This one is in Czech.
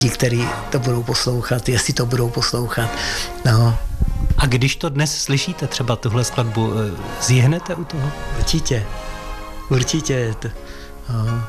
ti, kteří to budou poslouchat, jestli to budou poslouchat. No. A když to dnes slyšíte, třeba tuhle skladbu, zjihnete u toho? Určitě. No.